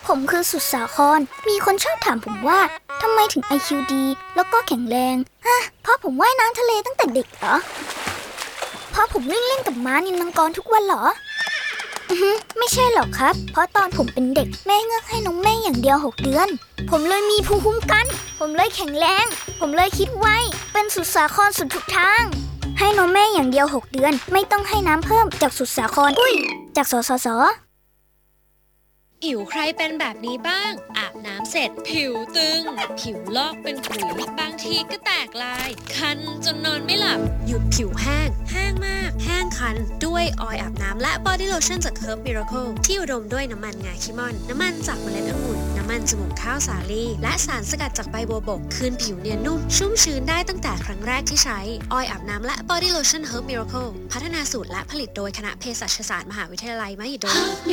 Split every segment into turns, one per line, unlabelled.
ผมคือสุดสาครมีคนชอบถามผมว่าทำไมถึง IQ ดีแล้วก็แข็งแรงเพราะผมว่ายน้ำทะเลตั้งแต่เด็กเหรอเพราะผมวิ่งเล่นกับม้านิลมังกรทุกวันเหรอไม่ใช่หรอกครับเพราะตอนผมเป็นเด็กแม่เงือกให้นมแม่อย่างเดียว6 เดือนผมเลยมีภูมิคุ้มกันผมเลยแข็งแรงผมเลยคิดไวเป็นสุดสาครสุดทุกทางให้นมแม่อย่างเดียว6 เดือนไม่ต้องให้น้ำเพิ่มจากสุดสาครจากสสส.
ผิวใครเป็นแบบนี้บ้างอาบน้ำเสร็จผิวตึงผิวลอกเป็นขุยบางทีก็แตกลายคันจนนอนไม่หลับหยุดผิวแห้งมากแห้งคันด้วยออยล์อาบน้ำและบอดี้โลชั่นจาก Herb Miracle ที่อุดมด้วยน้ำมันงาคิมอนน้ำมันจากเมล็ดองุ่นน้ำมันจมูกข้าวสาลีและสารสกัดจากใบบัวบกคืนผิวเนียนนุ่มชุ่มชื้นได้ตั้งแต่ครั้งแรกที่ใช้ออยล์อาบน้ำและบอดี้โลชั่น Herb Miracle พัฒนาสูตรและผลิตโดยคณะเภสัชศาสตร์มหาวิทยาลัยมหิดล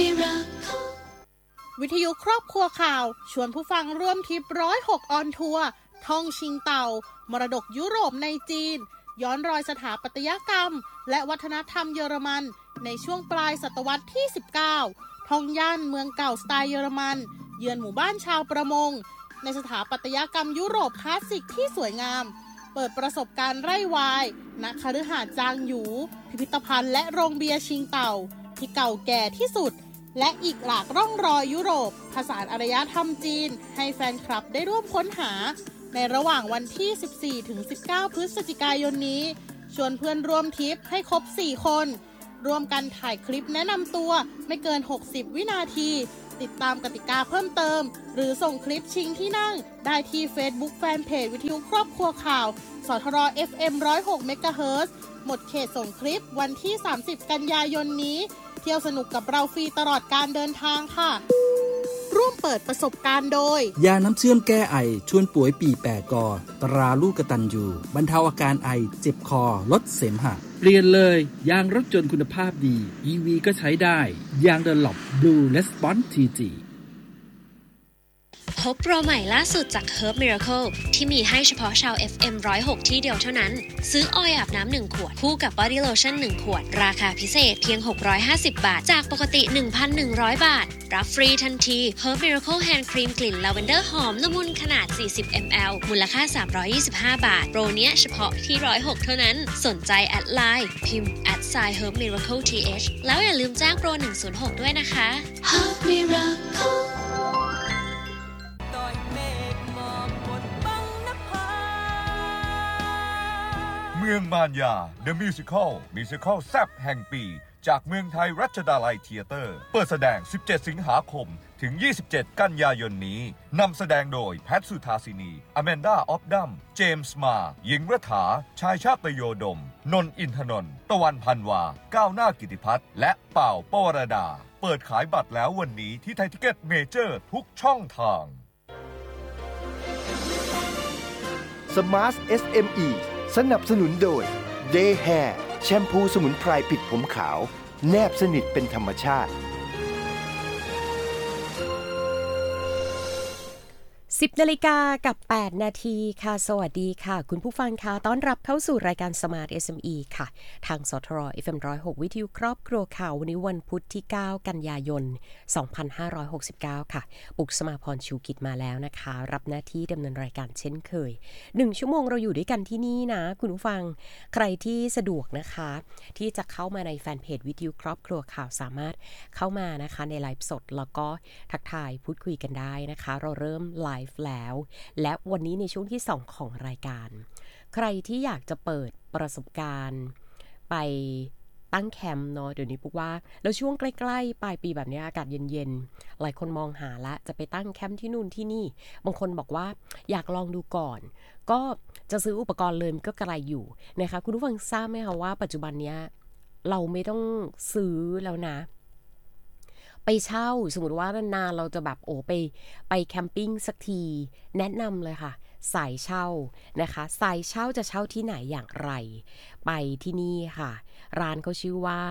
วิทยุครอบครัวข่าวชวนผู้ฟังร่วมทริป106ออนทัวร์ท่องชิงเต่ามรดกยุโรปในจีนย้อนรอยสถาปัตยกรรมและวัฒนธรรมเยอรมันในช่วงปลายศตวรรษที่19ท่องย่านเมืองเก่าสไตล์เยอรมันเยือนหมู่บ้านชาวประมงในสถาปัตยกรรมยุโรปคลาสสิกที่สวยงามเปิดประสบการณ์ไร่วายณคฤหาสน์จางหยูพิพิธภัณฑ์และโรงเบียร์ชิงเต่าที่เก่าแก่ที่สุดและอีกหลากร่องรอยยุโรปผสานอารยธรรมจีนให้แฟนคลับได้ร่วมค้นหาในระหว่างวันที่ 14-19 พฤศจิกายนนี้ชวนเพื่อนร่วมทริปให้ครบ 4 คนร่วมกันถ่ายคลิปแนะนำตัวไม่เกิน 60 วินาทีติดตามกติกาเพิ่มเติมหรือส่งคลิปชิงที่นั่งได้ที่ Facebook Fanpage วิทยุครอบครัวข่าวสทร FM 106 เมกะเฮิรตซ์หมดเขตส่งคลิปวันที่ 30 กันยายนนี้เที่ยวสนุกกับเราฟรีตลอดการเดินทางค่ะร่วมเปิดประสบการณ์โดย
ยาน้ำเชื่อมแก้ไอชวนป่วยปีแปรกอตราลูกกตัญญูบรรเทาอาการไอเจ็บคอลดเสมหะเปลี่ยนเลยยางรถยนต์คุณภาพดี EV ก็ใช้ได้ยางเดอะล็อป Blue Response TG
พบโปรใหม่ล่าสุดจาก Herb Miracle ที่มีให้เฉพาะชาว FM 106 ที่เดียวเท่านั้นซื้อออยล์อาบน้ำ1 ขวดคู่กับ Body Lotion 1 ขวดราคาพิเศษเพียง650 บาทจากปกติ 1,100 บาทรับฟรีทันที Herb Miracle Hand Cream กลิ่นลาเวนเดอร์หอมละมุนขนาด40 ml มูลค่า325 บาทโปรเนี้ยเฉพาะที่106เท่านั้นสนใจแอดไลน์พิมพ์ @Herb Miracle TH แล้วอย่าลืมแจ้งโปร106ด้วยนะคะ Herb Miracle
เมืองมารยา The Musical แซ่บแห่งปีจากเมืองไทยรัชดาลัยเธียเตอร์เปิดแสดง17 สิงหาคมถึง27 กันยายนนี้นำแสดงโดยแพทสุธาสินีอแมนดาออฟดัมเจมส์มาหญิงรัฐาชายชาตโยดมนนท์อินทนนท์ตะวันพันวาก้าวหน้ากิติพัฒน์และเป่าปวรดาเปิดขายบัตรแล้ววันนี้ที่ไทยทิเก็ตเมเจอร์ทุกช่องทาง
Smart SME สนับสนุนโดย Day Hair แชมพูสมุนไพรปิดผมขาวแนบสนิทเป็นธรรมชาติ
10 นาฬิกากับ 8 นาทีค่ะสวัสดีค่ะคุณผู้ฟังค่ะต้อนรับเข้าสู่รายการ Smart SME ค่ะทางสทร FM 106 วิทยุครอบครัวข่าววันนี้วันพุธที่ 9 กันยายน 2569 ค่ะปุกสมาพรชูกิจมาแล้วนะคะรับหน้าที่ดำเนินรายการเช่นเคย1 ชั่วโมงเราอยู่ด้วยกันที่นี่นะคุณผู้ฟังใครที่สะดวกนะคะที่จะเข้ามาในแฟนเพจวิทยุครอบครัวข่าวสามารถเข้ามานะคะในไลฟ์สดแล้วก็ทักทายพูดคุยกันได้นะคะเราเริ่มไลฟ์แล้วและวันนี้ในช่วงที่2ของรายการใครที่อยากจะเปิดประสบการณ์ไปตั้งแคมป์เนาะเดี๋ยวนี้ปุ๊กว่าแล้วช่วงใกล้ๆปลายปีแบบนี้อากาศเย็นๆหลายคนมองหาละจะไปตั้งแคมป์ที่นู่นที่นี่บางคนบอกว่าอยากลองดูก่อนก็จะซื้ออุปกรณ์เลยมันก็ไกลอยู่นะคะคุณผู้ฟังทราบไหมคะว่าปัจจุบันเนี้ยเราไม่ต้องซื้อแล้วนะไปเช่าสมมติว่านานๆเราจะแบบไปแคมปิ้งสักทีแนะนำเลยค่ะสายเช่านะคะสายเช่าจะเช่าที่ไหนอย่างไรไปที่นี่ค่ะร้านเขาชื่อว่า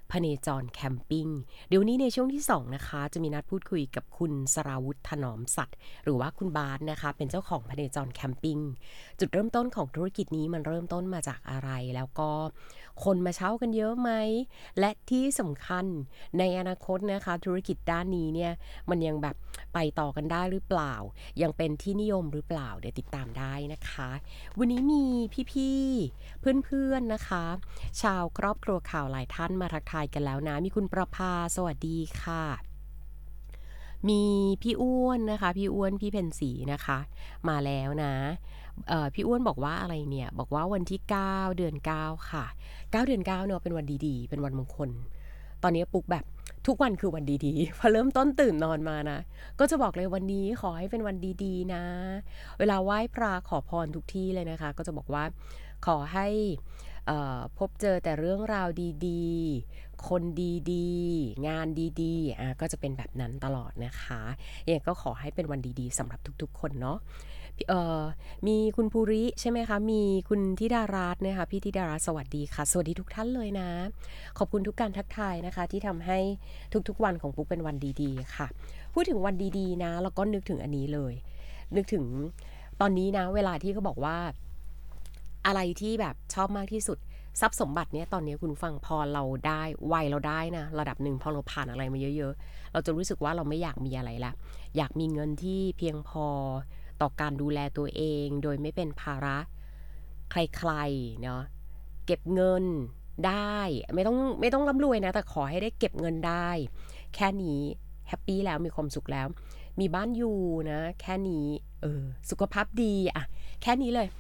พเนจรแคมปิ้งเดี๋ยวนี้ในช่วงที่2นะคะจะมีนัดพูดคุยกับคุณสราวุธถนอมสัตว์หรือว่าคุณบาสนะคะเป็นเจ้าของพเนจรแคมปิ้งจุดเริ่มต้นของธุรกิจนี้มันเริ่มต้นมาจากอะไรแล้วก็คนมาเช่ากันเยอะไหมและที่สำคัญในอนาคตนะคะธุรกิจด้านนี้เนี่ยมันยังแบบไปต่อกันได้หรือเปล่ายังเป็นที่นิยมหรือเปล่าเดี๋ยวติดตามได้นะคะวันนี้มีพี่ๆเพื่อนๆนะคะชาวครอบครัวข่าวหลายท่านมาทักทายกันแล้วนะมีคุณประภาสวัสดีค่ะมีพี่อ้วนนะคะพี่อ้วนพี่เพนสีนะคะมาแล้วนะพี่อ้วนบอกว่าอะไรเนี่ยบอกว่าวันที่9เดือน9ค่ะ9เดือน9เนาะเป็นวันดีๆเป็นวันมงคลตอนนี้ปุ๊กแบบทุกวันคือวันดีๆพอเริ่มต้นตื่นนอนมานะก็จะบอกเลยวันนี้ขอให้เป็นวันดีๆนะเวลาไหว้พระขอพรทุกที่เลยนะคะก็จะบอกว่าขอให้พบเจอแต่เรื่องราวดีๆคนดีๆงานดีๆก็จะเป็นแบบนั้นตลอดนะคะยังก็ขอให้เป็นวันดีๆสำหรับทุกๆคนเนาะมีคุณภูริใช่ไหมคะมีคุณธิดารัตน์นะคะพี่ธิดารัตน์สวัสดีค่ะสวัสดีทุกท่านเลยนะขอบคุณทุกการทักทายนะคะที่ทำให้ทุกๆวันของปุ๊กเป็นวันดีๆค่ะพูดถึงวันดีๆนะแล้วก็นึกถึงอันนี้เลยนึกถึงตอนนี้นะเวลาที่เขาบอกว่าอะไรที่แบบชอบมากที่สุดทรัพย์สมบัติเนี่ยตอนนี้คุณฟังพอเราได้วัยเราได้นะระดับหนึ่งพอเราผ่านอะไรมาเยอะๆเราจะรู้สึกว่าเราไม่อยากมีอะไรละอยากมีเงินที่เพียงพอต่อการดูแลตัวเองโดยไม่เป็นภาระใครๆเนาะเก็บเงินได้ไม่ต้องร่ำรวยนะแต่ขอให้ได้เก็บเงินได้แค่นี้แฮปปี้แล้วมีความสุขแล้วมีบ้านอยู่นะแค่นี้สุขภาพดีอะแค่นี้เลย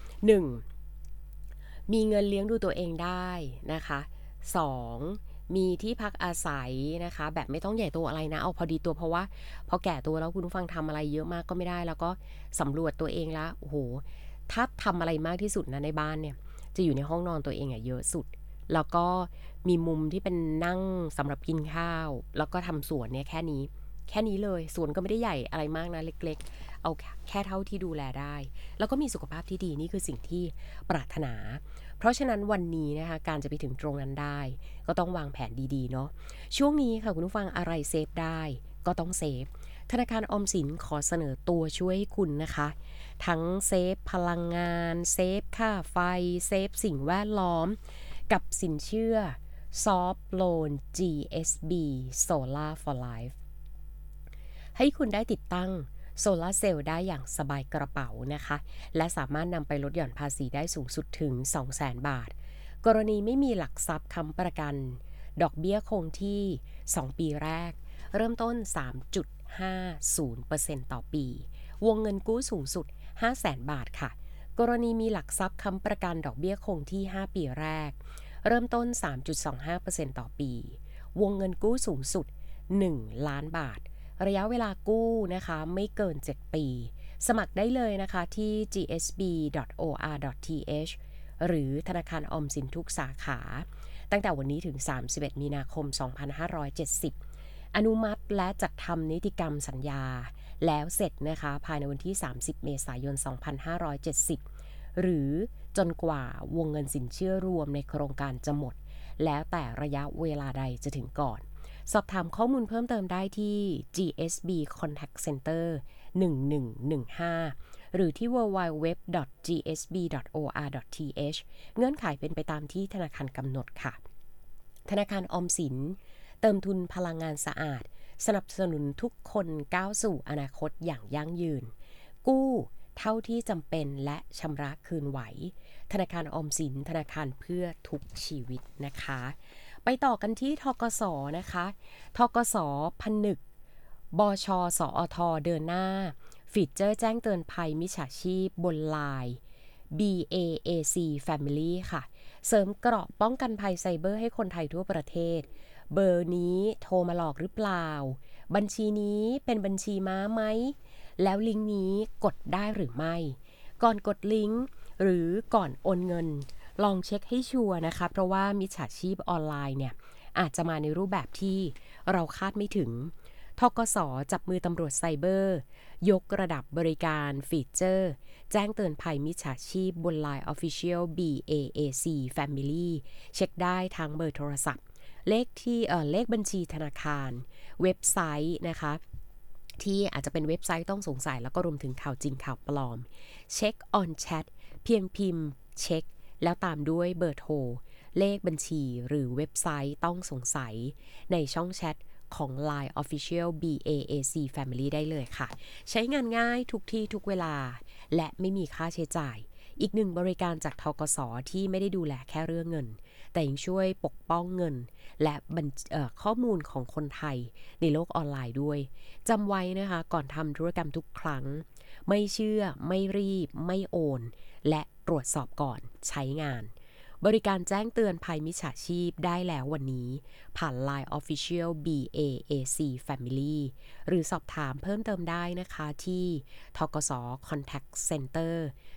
1มีเงินเลี้ยงดูตัวเองได้นะคะ2มีที่พักอาศัยนะคะแบบไม่ต้องใหญ่โตอะไรนะเอาพอดีตัวเพราะว่าพอแก่ตัวแล้วคุณผู้ฟังทำอะไรเยอะมากก็ไม่ได้แล้วก็สำรวจตัวเองแล้วโอ้โหถ้าทำอะไรมากที่สุดนะในบ้านเนี่ยจะอยู่ในห้องนอนตัวเองเยอะสุดแล้วก็มีมุมที่เป็นนั่งสำหรับกินข้าวแล้วก็ทำสวนเนี่ยแค่นี้เลยสวนก็ไม่ได้ใหญ่อะไรมากนะเล็กๆเอาแค่เท่าที่ดูแลได้แล้วก็มีสุขภาพที่ดีนี่คือสิ่งที่ปรารถนาเพราะฉะนั้นวันนี้นะคะการจะไปถึงตรงนั้นได้ก็ต้องวางแผนดีๆเนาะช่วงนี้ค่ะคุณผู้ฟังอะไรเซฟได้ก็ต้องเซฟธนาคารออมสินขอเสนอตัวช่วยให้คุณนะคะทั้งเซฟพลังงานเซฟค่าไฟเซฟสิ่งแวดล้อมกับสินเชื่อ Soft Loan GSB Solar for Lifeให้คุณได้ติดตั้งโซลาร์เซลล์ได้อย่างสบายกระเป๋านะคะและสามารถนำไปลดหย่อนภาษีได้สูงสุดถึง 200,000 บาทกรณีไม่มีหลักทรัพย์ค้ำประกันดอกเบี้ยคงที่2ปีแรกเริ่มต้น 3.50% ต่อปีวงเงินกู้สูงสุด 500,000 บาทค่ะกรณีมีหลักทรัพย์ค้ำประกันดอกเบี้ยคงที่5ปีแรกเริ่มต้น 3.25% ต่อปีวงเงินกู้สูงสุด1 ล้านบาทระยะเวลากู้นะคะไม่เกิน7ปีสมัครได้เลยนะคะที่ gsb.or.th หรือธนาคารออมสินทุกสาขาตั้งแต่วันนี้ถึง31มีนาคม2570อนุมัติและจัดทำนิติกรรมสัญญาแล้วเสร็จนะคะภายในวันที่30เมษายน2570หรือจนกว่าวงเงินสินเชื่อรวมในโครงการจะหมดแล้วแต่ระยะเวลาใดจะถึงก่อนสอบถามข้อมูลเพิ่มเติมได้ที่ GSB Contact Center 1115หรือที่ www.gsb.or.th เงื่อนไขเป็นไปตามที่ธนาคารกำหนดค่ะธนาคารออมสินเติมทุนพลังงานสะอาดสนับสนุนทุกคนก้าวสู่อนาคตอย่างยั่งยืนกู้เท่าที่จำเป็นและชำระคืนไหวธนาคารออมสินธนาคารเพื่อทุกชีวิตนะคะไปต่อกันที่ธกส.นะคะธกส.ผนึกบช.สอท.เดินหน้าฟีเจอร์แจ้งเตือนภัยมิจฉาชีพบนไลน์ BAAC Family ค่ะเสริมเกราะป้องกันภัยไซเบอร์ให้คนไทยทั่วประเทศเบอร์นี้โทรมาหลอกหรือเปล่าบัญชีนี้เป็นบัญชีม้าไหมแล้วลิงก์นี้กดได้หรือไม่ก่อนกดลิงก์หรือก่อนโอนเงินลองเช็คให้ชัวร์นะคะเพราะว่ามิจฉาชีพออนไลน์เนี่ยอาจจะมาในรูปแบบที่เราคาดไม่ถึงธกส.จับมือตำรวจไซเบอร์ยกระดับบริการฟีเจอร์แจ้งเตือนภัยมิจฉาชีพบน LINE Official BAAC Family เช็คได้ทั้งเบอร์โทรศัพท์เลขบัญชีธนาคารเว็บไซต์นะคะที่อาจจะเป็นเว็บไซต์ต้องสงสัยแล้วก็รวมถึงข่าวจริงข่าวปลอมเช็คออนแชทเพียงพิมพ์เช็คแล้วตามด้วยเบอร์โทรเลขบัญชีหรือเว็บไซต์ต้องสงสัยในช่องแชทของ Line Official BAAC Family ได้เลยค่ะใช้งานง่ายทุกที่ทุกเวลาและไม่มีค่าใช้จ่ายอีกหนึ่งบริการจากธกส.ที่ไม่ได้ดูแลแค่เรื่องเงินแต่ยังช่วยปกป้องเงินและข้อมูลของคนไทยในโลกออนไลน์ด้วยจำไว้นะคะก่อนทำธุรกรรมทุกครั้งไม่เชื่อไม่รีบไม่โอนและตรวจสอบก่อนใช้งานบริการแจ้งเตือนภัยมิจฉาชีพได้แล้ววันนี้ผ่าน Line Official BAAC Family หรือสอบถามเพิ่มเติมได้นะคะที่ธกส Contact Center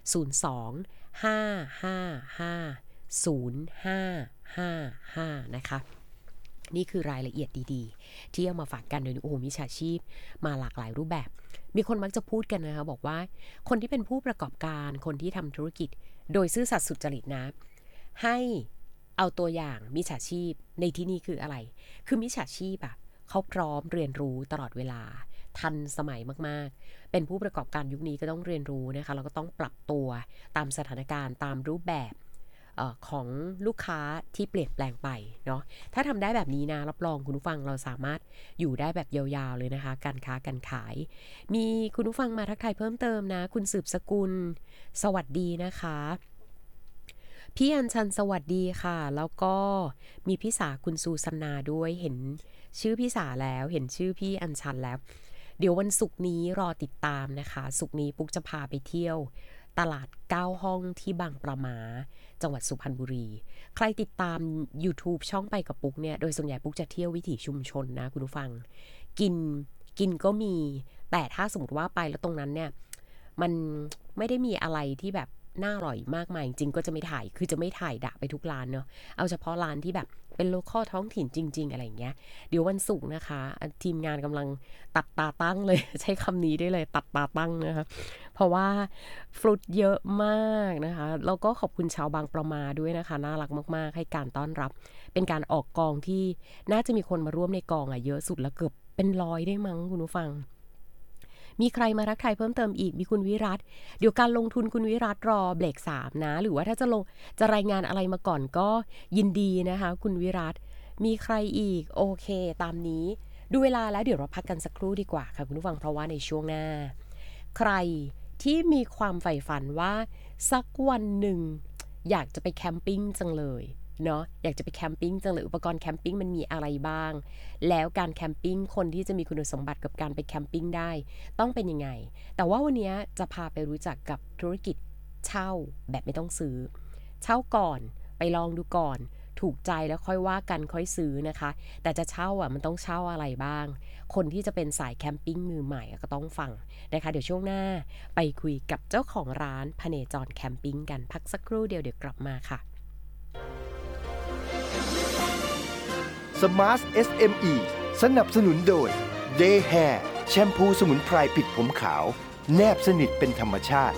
02-555-0555 นะคะนี่คือรายละเอียดดีๆที่เอามาฝากกันโดยมิจฉาชีพมาหลากหลายรูปแบบมีคนมักจะพูดกันนะคะบอกว่าคนที่เป็นผู้ประกอบการคนที่ทำธุรกิจโดยซื่อสัตย์สุจริตนะให้เอาตัวอย่างมิจฉาชีพในที่นี้คืออะไรคือมิจฉาชีพอะเขาพร้อมเรียนรู้ตลอดเวลาทันสมัยมากๆเป็นผู้ประกอบการยุคนี้ก็ต้องเรียนรู้นะคะแล้วก็ต้องปรับตัวตามสถานการณ์ตามรูปแบบของลูกค้าที่เปลี่ยนแปลงไปเนาะถ้าทำได้แบบนี้นะรับรองคุณผู้ฟังเราสามารถอยู่ได้แบบยาวๆเลยนะคะการค้าการขายมีคุณผู้ฟังมาทักทายเพิ่มเติมนะคุณสืบสกุลสวัสดีนะคะพี่อัญชันสวัสดีค่ะแล้วก็มีพี่สาคุณซูซันนาด้วยเห็นชื่อพี่สาแล้วเห็นชื่อพี่อัญชันแล้วเดี๋ยววันศุกร์นี้รอติดตามนะคะศุกร์นี้ปุ๊กจะพาไปเที่ยวตลาด9ห้องที่บางปะมาจังหวัดสุพรรณบุรีใครติดตาม YouTube ช่องไปกับปุ๊กเนี่ยโดยส่วนใหญ่ปุ๊กจะเที่ยววิถีชุมชนนะคุณผู้ฟังกินก็มีแต่ถ้าสมมติว่าไปแล้วตรงนั้นเนี่ยมันไม่ได้มีอะไรที่แบบน่าอร่อยมากมายจริงๆก็จะไม่ถ่ายคือจะไม่ถ่ายด่าไปทุกร้านเนาะเอาเฉพาะร้านที่แบบเป็นโลคอลท้องถิ่นจริงๆอะไรอย่างเงี้ยเดี๋ยววันศุกร์นะคะทีมงานกำลังตัดตาตั้งเลยใช้คำนี้ได้เลยตัดตาตั้งนะคะเพราะว่าฟรุตเยอะมากนะคะแล้วก็ขอบคุณชาวบางปะมาด้วยนะคะน่ารักมากๆให้การต้อนรับเป็นการออกกองที่น่าจะมีคนมาร่วมในกองเยอะสุดแล้วเกือบเป็น100ได้มั้งคุณผู้ฟังมีใครมาทักทายเพิ่มเติมอีกมีคุณวิรัตเดี๋ยวการลงทุนคุณวิรัตรอเบรก3นะหรือว่าถ้าจะรายงานอะไรมาก่อนก็ยินดีนะคะคุณวิรัตมีใครอีกโอเคตามนี้ดูเวลาแล้วเดี๋ยวเราพักกันสักครู่ดีกว่าค่ะคุณผู้ฟังเพราะว่าในช่วงหน้าใครที่มีความใฝ่ฝันว่าสักวันหนึ่งอยากจะไปแคมปิ้งจังเลยเนาะอยากจะไปแคมปิ้งจังเลยอุปกรณ์แคมปิ้งมันมีอะไรบ้างแล้วการแคมปิ้งคนที่จะมีคุณสมบัติกับการไปแคมปิ้งได้ต้องเป็นยังไงแต่ว่าวันนี้จะพาไปรู้จักกับธุรกิจเช่าแบบไม่ต้องซื้อเช่าก่อนไปลองดูก่อนถูกใจแล้วค่อยว่ากันค่อยซื้อนะคะแต่จะเช่ามันต้องเช่าอะไรบ้างคนที่จะเป็นสายแคมปิ้งมือใหม่ก็ต้องฟังนะคะเดี๋ยวช่วงหน้าไปคุยกับเจ้าของร้านพเนจรแคมปิ้งกันพักสักครู่เดี๋ยวกลับมาค่ะ
Smart SME สนับสนุนโดย Day Hair แชมพูสมุนไพรปิดผมขาวแนบสนิทเป็นธรรมชาติ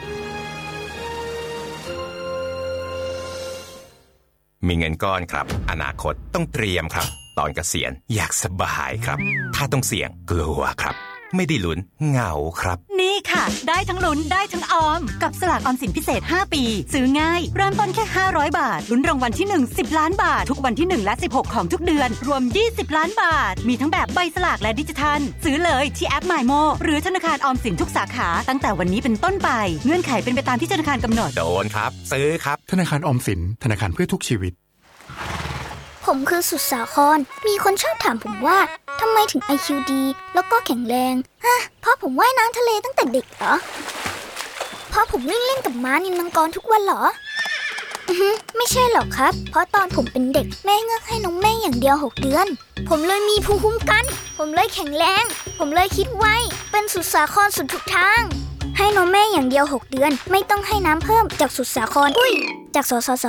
มีเงินก้อนครับอนาคตต้องเตรียมครับตอนเกษียณอยากสบายครับถ้าต้องเสี่ยงกลัวครับไม่ได้ลุ้นเหงาครับ
นี่ค่ะได้ทั้งลุ้นได้ทั้งออมกับสลากออมสินพิเศษ5ปีซื้อง่ายเริ่มต้นแค่500บาทลุ้นรางวัลที่1 10ล้านบาททุกวันที่1และ16ของทุกเดือนรวม20ล้านบาทมีทั้งแบบใบสลากและดิจิทัลซื้อเลยที่แอป MyMo หรือธนาคารออมสินทุกสาขาตั้งแต่วันนี้เป็นต้นไปเงื่อนไขเป็นไปตามที่ธนาคารกำหนด
โดนครับซื้อครับ
ธนาคารออมสินธนาคารเพื่อทุกชีวิต
ผมคือสุดสาครมีคนชอบถามผมว่าทำไมถึง IQ ดีแล้วก็แข็งแรงเพราะผมว่ายน้ำทะเลตั้งแต่เด็กเหรอเพราะผมวิ่งเล่นกับม้านิลมังกรทุกวันเหรอไม่ใช่หรอกครับเพราะตอนผมเป็นเด็กแม่เงือกให้นมแม่อย่างเดียว6เดือนผมเลยมีภูมิคุ้มกันผมเลยแข็งแรงผมเลยคิดไวเป็นสุดสาครสุดทุกทางให้นมแม่อย่างเดียว6เดือนไม่ต้องให้น้ำเพิ่มจากสุดสาครจากสสส.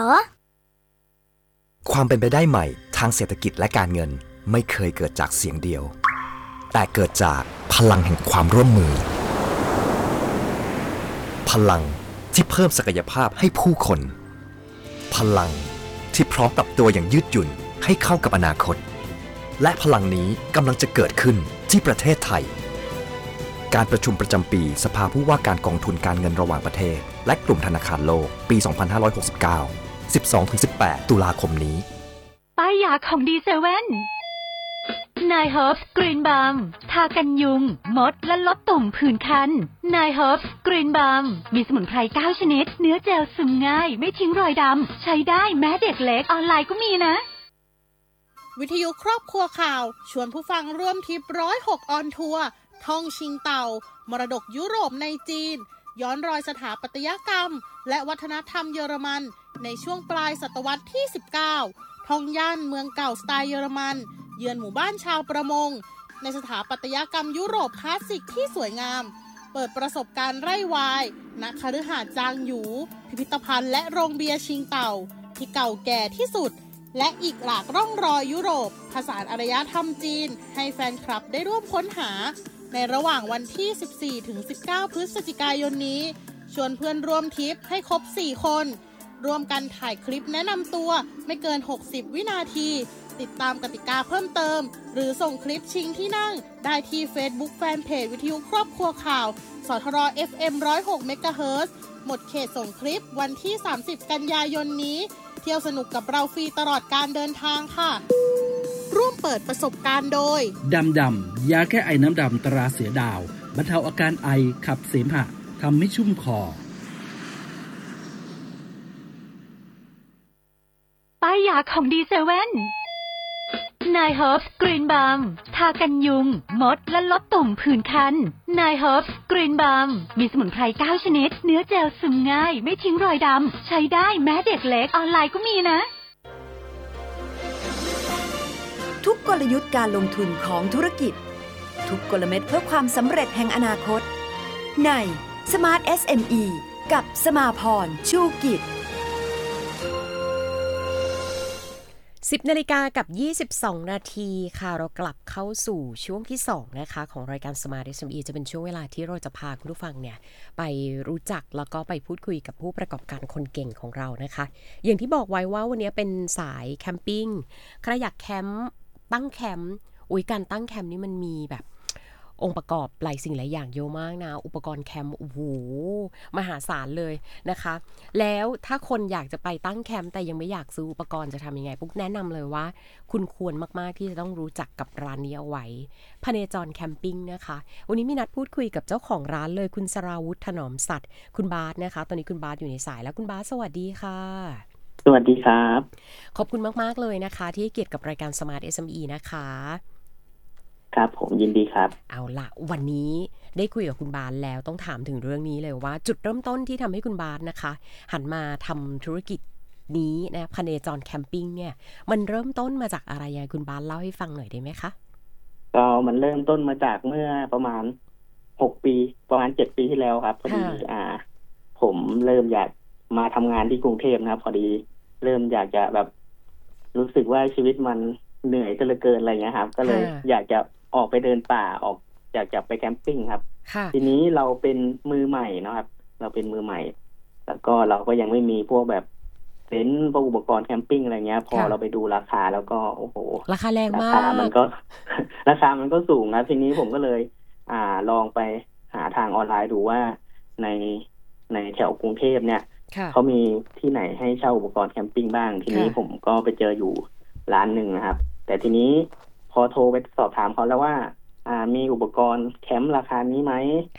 ความเป็นไปได้ใหม่ทางเศรษฐกิจและการเงินไม่เคยเกิดจากเสียงเดียวแต่เกิดจากพลังแห่งความร่วมมือพลังที่เพิ่มศักยภาพให้ผู้คนพลังที่พร้อมปรับตัวอย่างยืดหยุ่นให้เข้ากับอนาคตและพลังนี้กำลังจะเกิดขึ้นที่ประเทศไทยการประชุมประจำปีสภาผู้ว่าการกองทุนการเงินระหว่างประเทศและกลุ่มธนาคารโลกปี 2569 12-18 ตุลาคมนี้
ป้ายยาของดีเซเว่นนายเฮิร์บกรีนบัมทากันยุงมดและลดตุ่มผื่นคันนายเฮิร์บกรีนบัมมีสมุนไพร9ชนิดเนื้อเจลซึมง่ายไม่ทิ้งรอยดำใช้ได้แม้เด็กเล็กออนไลน์ก็มีนะ
วิทยุครอบครัวข่าวชวนผู้ฟังร่วมทริป106ออนทัวร์ท่องชิงเต่ามรดกยุโรปในจีนย้อนรอยสถาปัตยกรรมและวัฒนธรรมเยอรมันในช่วงปลายศตวรรษที่19ท่องย่านเมืองเก่าสไตล์เยอรมันเยือนหมู่บ้านชาวประมงในสถาปัตยกรรมยุโรปคลาสสิกที่สวยงามเปิดประสบการณ์ไร่วายณคฤหาสน์จางหยูพิพิธภัณฑ์และโรงเบียร์ชิงเต่าที่เก่าแก่ที่สุดและอีกหลากร่องรอยยุโรปผสานอารยธรรมจีนให้แฟนคลับได้ร่วมค้นหาในระหว่างวันที่ 14-19 พฤศจิกายนนี้ชวนเพื่อนร่วมทริปให้ครบ 4 คนร่วมกันถ่ายคลิปแนะนำตัวไม่เกิน 60 วินาทีติดตามกติกาเพิ่มเติมหรือส่งคลิปชิงที่นั่งได้ที่ Facebook Fanpage วิทยุครอบครัวข่าวสทร FM 106 เมกะเฮิรตซ์หมดเขตส่งคลิปวันที่ 30 กันยายนนี้เที่ยวสนุกกับเราฟรีตลอดการเดินทางค่ะร่วมเปิดประสบการณ์โดย
ดำยาแก้ไอน้ำดำตราเสือดาวบรรเทาอาการไอขับเสมหะทำให้ชุ่มคอ
ป้ายยาของดีเซเว่นนายเฮิร์บกรีนบัมทากันยุงมดและลดตุ่มผื่นคันนายเฮิร์บกรีนบัมมีสมุนไพร9ชนิดเนื้อเจลซึมง่ายไม่ทิ้งรอยดำใช้ได้แม้เด็กเล็กออนไลน์ก็มีนะ
ทุกกลยุทธ์การลงทุนของธุรกิจทุกกลเม็ดเพื่อความสำเร็จแห่งอนาคตใน Smart SME กับสมาพรชูกิจ
10 นาฬิกากับ22 นาทีค่ะเรากลับเข้าสู่ช่วงที่2นะคะของรายการ Smart SME จะเป็นช่วงเวลาที่เราจะพาคุณผู้ฟังเนี่ยไปรู้จักแล้วก็ไปพูดคุยกับผู้ประกอบการคนเก่งของเรานะคะอย่างที่บอกไว้ว่าวันนี้เป็นสายแคมปิ้งใครอยากแคมป์ตั้งแคมป์การตั้งแคมป์นี่มันมีแบบองค์ประกอบหลายสิ่งหลายอย่างเยอะมากนะอุปกรณ์แคมป์โอ้โหมหาศาลเลยนะคะแล้วถ้าคนอยากจะไปตั้งแคมป์แต่ยังไม่อยากซื้ออุปกรณ์จะทำยังไงปุ๊กแนะนำเลยว่าคุณควรมากๆที่จะต้องรู้จักกับร้านนี้เอาไว้พเนจรแคมปิ้งนะคะวันนี้มีนัดพูดคุยกับเจ้าของร้านเลยคุณสราวุฒิถนอมสัตย์คุณบาสนะคะตอนนี้คุณบาสอยู่ในสายแล้วคุณบาสสวัสดีค่ะ
สวัสดีครับ
ขอบคุณมากๆเลยนะคะที่ให้เกียรติกับรายการ Smart SME นะคะ
ครับผมยินดีครับ
เอาล่ะวันนี้ได้คุยกับคุณบาสแล้วต้องถามถึงเรื่องนี้เลยว่าจุดเริ่มต้นที่ทำให้คุณบาสนะคะหันมาทำธุรกิจนี้นะพเนจรแคมปิ้งเนี่ยมันเริ่มต้นมาจากอะไรยังคุณบาสเล่าให้ฟังหน่อยได้ไหมคะ
ก็มันเริ่มต้นมาจากเมื่อประมาณ6 ปีประมาณ7 ปีที่แล้วครับพอดีผมเริ่มอยากมาทำงานที่กรุงเทพนะครับพอดีเริ่มอยากจะแบบรู้สึกว่าชีวิตมันเหนื่อยเหลือเกินอะไรเงี้ยครับก็เลยอยากจะออกไปเดินป่าอยากจะไปแคมปิ้งครับทีนี้เราเป็นมือใหม่นะครับเราเป็นมือใหม่แล้วก็เราก็ยังไม่มีพวกแบบเต็นท์อุปกรณ์แคมปิ้งอะไรเงี้ยพอเราไปดูราคาแล้วก็โอ้โห
ราคาแรงมาก
ราคามันก็สูงนะทีนี้ผมก็เลยลองไปหาทางออนไลน์ดูว่าในแถวกรุงเทพเนี่ยเขามีที่ไหนให้เช่าอุปกรณ์แคมปิ้งบ้างทีนี้ผมก็ไปเจออยู่ร้านหนึ่งนะครับแต่ทีนี้พอโทรไปสอบถามเขาแล้วว่ามีอุปกรณ์แคมป์ราคานี้ไหม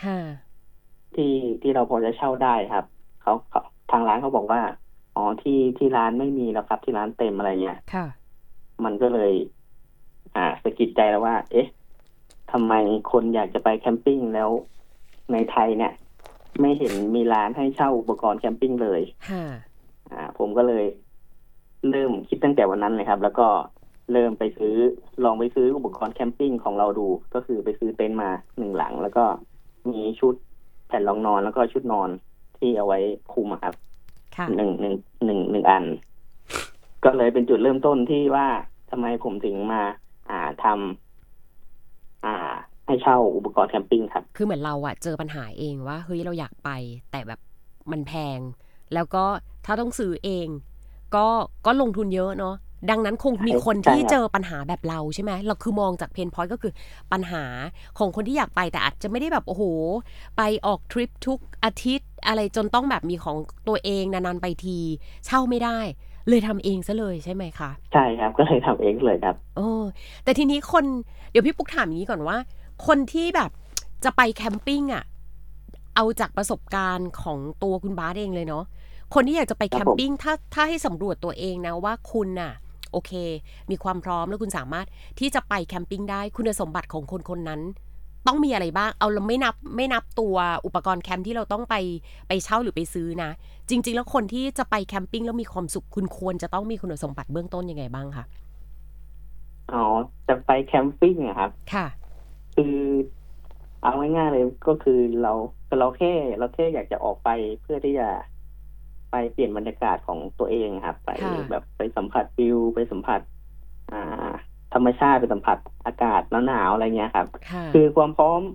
ที่เราพอจะเช่าได้ครับเขาทางร้านเขาบอกว่าอ๋อที่ร้านไม่มีแล้วครับที่ร้านเต็มอะไรเงี้ยมันก็เลยสะกิดใจแล้วว่าเอ๊ะทำไมคนอยากจะไปแคมปิ้งแล้วในไทยเนี่ยไม่เห็นมีร้านให้เช่าอุปกรณ์แคมปิ้งเลยผมก็เลยเริ่มคิดตั้งแต่วันนั้นเลยครับแล้วก็เริ่มลองไปซื้ออุปกรณ์แคมปิ้งของเราดูก็คือไปซื้อเต็นท์มา1 หลังแล้วก็มีชุดแผ่นรองนอนแล้วก็ชุดนอนที่เอาไว้คุมครับหนึ่งอันก็เลยเป็นจุดเริ่มต้นที่ว่าทำไมผมถึงมาทำให้เช่าอุปกรณ์แคมปิ้งครับ
คือเหมือนเราเจอปัญหาเองว่าเฮ้ยเราอยากไปแต่แบบมันแพงแล้วก็ถ้าต้องซื้อเองก็ลงทุนเยอะเนาะดังนั้นคงมีคนที่เจอปัญหาแบบเราใช่ไหมเราคือมองจากเพนพอยต์ก็คือปัญหาของคนที่อยากไปแต่อาจจะไม่ได้แบบโอ้โหไปออกทริปทุกอาทิตย์อะไรจนต้องแบบมีของตัวเองนานๆไปทีเช่าไม่ได้เลยทำเองซะเลยใช่ไหมคะ
ใช่ครับก็เลยทำเองเลยครับ
แต่ทีนี้คนเดี๋ยวพี่ปุ๊กถามอย่างนี้ก่อนว่าคนที่แบบจะไปแคมปิ้งอ่ะเอาจากประสบการณ์ของตัวคุณบาสเองเลยเนาะคนที่อยากจะไปแคมปิ้งถ้าให้สำรวจตัวเองนะว่าคุณน่ะโอเคมีความพร้อมแล้วคุณสามารถที่จะไปแคมปิ้งได้คุณสมบัติของคนนั้นต้องมีอะไรบ้างเอาเราไม่นับตัวอุปกรณ์แคมป์ที่เราต้องไปเช่าหรือไปซื้อนะจริงๆแล้วคนที่จะไปแคมปิ้งแล้วมีความสุขคุณควรจะต้องมีคุณสมบัติเบื้องต้นยังไงบ้างคะ
จะไปแคมปิ้งอะครับ
ค่ะ
คือเอาง่ายๆเลยก็คือเราแค่อยากจะออกไปเพื่อที่จะไปเปลี่ยนบรรยากาศของตัวเองครับไปแบบไปสัมผัสวิวไปสัมผัสธรรมชาติไปสัมผัสอากาศหนาวๆอะไรเงี้ยครับคือความพร้อม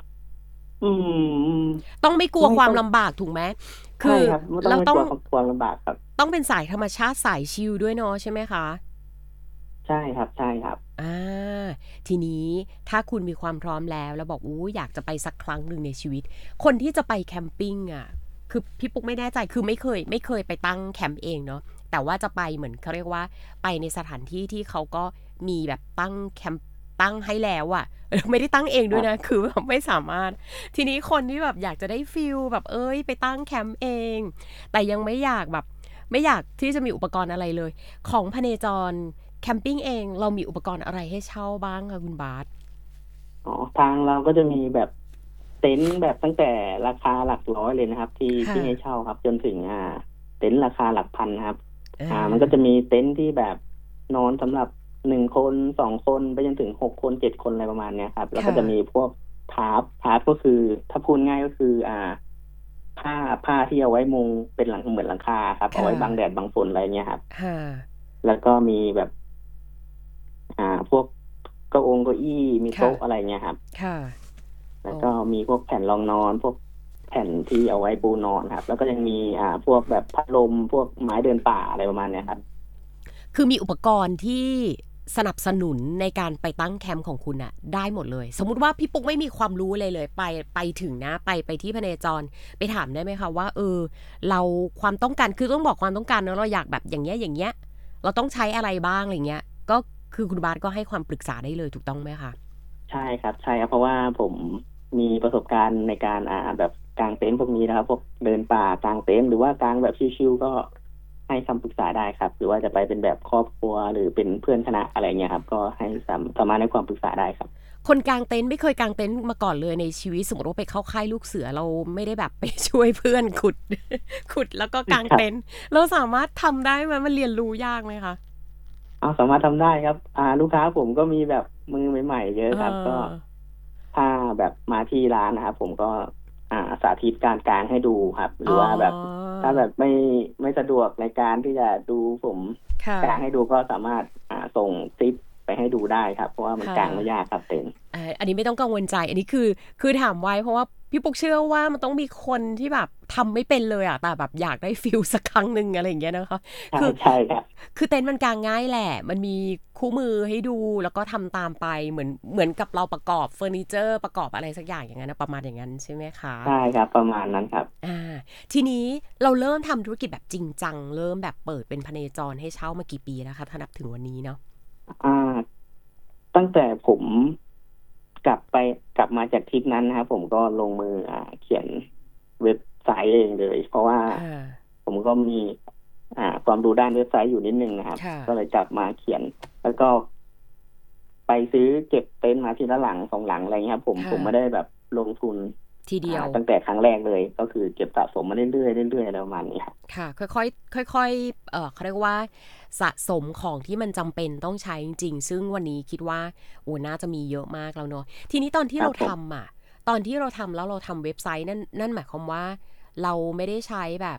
ต้องไม่กลัวความลำบากถูกไหม
คือเราต้องความลำบากครับ
ต้องเป็นสายธรรมชาติสายชิลด้วยเนาะใช่ไหมคะ
ใช่ครับใช่ครับ
ทีนี้ถ้าคุณมีความพร้อมแล้วบอกอยากจะไปสักครั้งหนึ่งในชีวิตคนที่จะไปแคมปิ้งคือพี่ปุ๊กไม่แน่ใจคือไม่เคยไปตั้งแคมป์เองเนาะแต่ว่าจะไปเหมือนเขาเรียกว่าไปในสถานที่ที่เขาก็มีแบบตั้งแคมป์ตั้งให้แล้วไม่ได้ตั้งเองด้วยนะคือแบบไม่สามารถทีนี้คนที่แบบอยากจะได้ฟีลแบบไปตั้งแคมป์เองแต่ยังไม่อยากที่จะมีอุปกรณ์อะไรเลยของพเนจรแคมปิ้งเองเรามีอุปกรณ์อะไรให้เช่าบ้างคะคุณบาส
ทางเราก็จะมีแบบเต็นท์แบบตั้งแต่ราคาหลักร้อยเลยนะครับที่ให้เช่าครับจนถึงเต็นท์ราคาหลักพันครับมันก็จะมีเต็นท์ที่แบบนอนสำหรับ1 คน2 คนไปจนถึง6 คน7 คนอะไรประมาณเนี้ยครับแล้วก็จะมีพวกทาร์ปก็คือถ้าพูดง่ายก็คือผ้าที่เอาไว้มุงเป็นหลังเหมือนหลังคาครับเอาไว้บังแดดบังฝนอะไรเงี้ยครับแล้วก็มีแบบพวกเก้าอี้มีโต๊ะอะไรเงี้ยครับแล้วก็มีพวกแผ่นรองนอนพวกแผ่นที่เอาไว้ปูนอนครับแล้วก็ยังมีพวกแบบพัดลมพวกไม้เดินป่าอะไรประมาณเนี้ยครับ
คือมีอุปกรณ์ที่สนับสนุนในการไปตั้งแคมป์ของคุณได้หมดเลยสมมุติว่าพี่ปุ๊กไม่มีความรู้เลยไปถึงนะไปที่พเนจรไปถามได้ไหมคะว่าเราความต้องการคือต้องบอกความต้องการเนอะเราอยากแบบอย่างเงี้ยเราต้องใช้อะไรบ้างอะไรเงี้ยก็คือคุณบาสก็ให้ความปรึกษาได้เลยถูกต้องไหมคะ
ใช่ครับใช่ครับเพราะว่าผมมีประสบการณ์ในการแบบกางเต็นท์พวกนี้นะครับพวกเดินป่ากางเต็นท์หรือว่ากางแบบชิลๆก็ให้คำปรึกษาได้ครับหรือว่าจะไปเป็นแบบครอบครัวหรือเป็นเพื่อนคณะอะไรเงี้ยครับก็ให้สามารถให้ความปรึกษาได้ครับ
คนกางเต็นท์ไม่เคยกางเต็นท์มาก่อนเลยในชีวิตสมมติว่าไปเข้าค่ายลูกเสือเราไม่ได้แบบไปช่วยเพื่อนขุดแล้วก็กางเต็นท์เราสามารถทำได้ไหมมันเรียนรู้ยากไหมคะ
สามารถทำได้ครับลูกค้าผมก็มีแบบมือใหม่ๆเยอะครับก็ถ้าแบบมาที่ร้านนะครับผมก็สาธิตการกางให้ดูครับหรือว่าแบบถ้าแบบไม่สะดวกในการที่จะดูผมกางให้ดูก็สามารถส่งคลิปไปให้ดูได้ครับเพราะว่ามันกางไม่ยากครับเต็น
อันนี้ไม่ต้องกังวลใจอันนี้คือถามไว้เพราะว่าพี่ปุ๊กเชื่อว่ามันต้องมีคนที่แบบทำไม่เป็นเลยแต่แบบอยากได้ฟิลสักครั้งนึงอะไรอย่างเงี้ยนะคะ
ใช่ครับ
คือเต็นท์มันกางง่ายแหละมันมีคู่มือให้ดูแล้วก็ทำตามไปเหมือนกับเราประกอบเฟอร์นิเจอร์ประกอบอะไรสักอย่างอย่างนั้นประมาณอย่างนั้นใช่ไหมคะ
ใช่ครับประมาณนั้นครับ
ทีนี้เราเริ่มทำธุรกิจแบบจริงจังเริ่มแบบเปิดเป็นพเนจรให้เช่ามากี่ปีแล้วคะถ้านับถึงวันนี้เนาะ
ตั้งแต่ผมกลับมาจากทริปนั้นนะครับผมก็ลงมือเขียนเว็บไซต์เองเลยเพราะว่าผมก็มีความรู้ด้านเว็บไซต์อยู่นิดนึงนะครับก็เลยกลับมาเขียนแล้วก็ไปซื้อเก็บเต็นท์มาทีละหลัง2 หลังอะไรเงี้ยครับผมไม่ได้แบบลงทุน
ทีเดียว
ตั้งแต่ครั้งแรกเลยก็คือเก็บสะสมมาเรื่อยๆอะไรประมาณนี้ครับ
ค่ะค่อยเขาเรียกว่าสะสมของที่มันจำเป็นต้องใช้จริงๆซึ่งวันนี้คิดว่าน่าจะมีเยอะมากแล้วเนาะทีนี้ตอนที่เราทำตอนที่เราทำแล้วเราทำเว็บไซต์นั่นหมายความว่าเราไม่ได้ใช้แบบ